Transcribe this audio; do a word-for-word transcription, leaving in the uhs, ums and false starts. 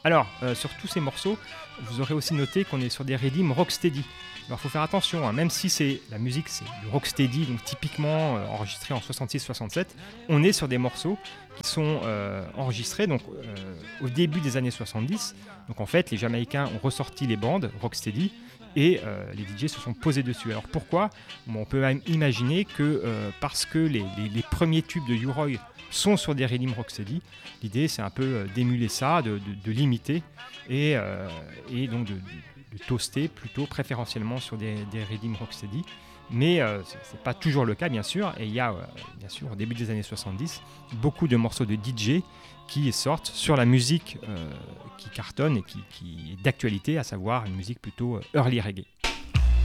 Alors, euh, sur tous ces morceaux, vous aurez aussi noté qu'on est sur des rythmes rocksteady. Alors, il faut faire attention, hein, même si c'est la musique, c'est du rocksteady, donc typiquement euh, enregistré en soixante-six soixante-sept, on est sur des morceaux qui sont euh, enregistrés donc, euh, au début des années soixante-dix. Donc, en fait, les Jamaïcains ont ressorti les bandes rocksteady et euh, les D J se sont posés dessus. Alors, pourquoi ? Bon, on peut même imaginer que euh, parce que les, les, les premiers tubes de U-Roy sont sur des rythms rocksteady, l'idée c'est un peu d'émuler ça, de, de, de l'imiter et, euh, et donc de, de, de toaster plutôt préférentiellement sur des, des rythms rocksteady. Mais euh, ce n'est pas toujours le cas bien sûr, et il y a euh, bien sûr au début des années soixante-dix beaucoup de morceaux de D J qui sortent sur la musique euh, qui cartonne et qui, qui est d'actualité, à savoir une musique plutôt early reggae.